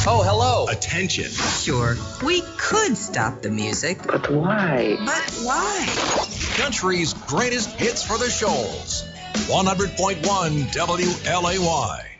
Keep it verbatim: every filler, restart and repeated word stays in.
Oh, hello. Attention. Sure, we could stop the music. But why? But why? Country's greatest hits for the shoals. one hundred point one W L A Y.